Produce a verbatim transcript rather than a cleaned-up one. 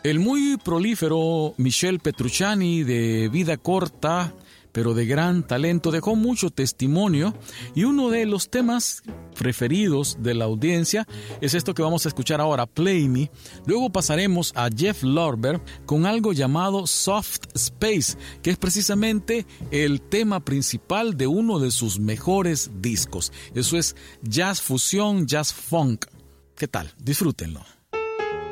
El muy prolífero Michel Petrucciani, de vida corta pero de gran talento, dejó mucho testimonio, y uno de los temas preferidos de la audiencia es esto que vamos a escuchar ahora, Play Me. Luego pasaremos a Jeff Lorber con algo llamado Soft Space, que es precisamente el tema principal de uno de sus mejores discos. Eso es jazz fusión, jazz funk. ¿Qué tal? Disfrútenlo.